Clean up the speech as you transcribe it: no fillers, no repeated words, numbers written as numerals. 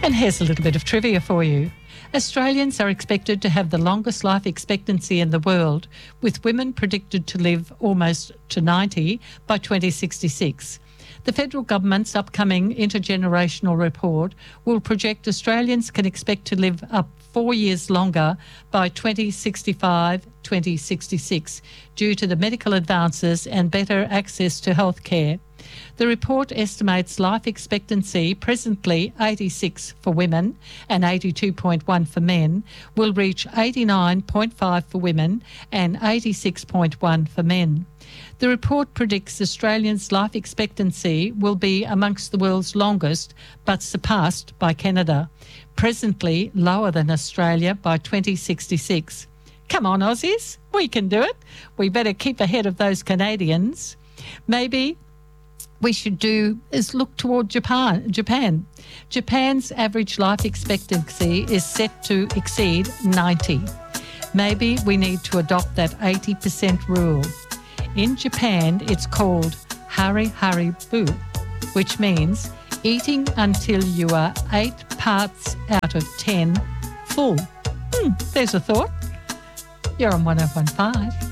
And here's a little bit of trivia for you. Australians are expected to have the longest life expectancy in the world, with women predicted to live almost to 90 by 2066. The federal government's upcoming intergenerational report will project Australians can expect to live up 4 years longer by 2065-2066 due to the medical advances and better access to health care. The report estimates life expectancy, presently 86 for women and 82.1 for men, will reach 89.5 for women and 86.1 for men. The report predicts Australians' life expectancy will be amongst the world's longest, but surpassed by Canada, presently lower than Australia by 2066. Come on, Aussies, we can do it. We better keep ahead of those Canadians. Maybe we should do is look toward Japan. Japan's average life expectancy is set to exceed 90. Maybe we need to adopt that 80% rule. In Japan, it's called Hari Hari Bu, which means eating until you are 8 parts out of 10 full. There's a thought. You're on 101.5.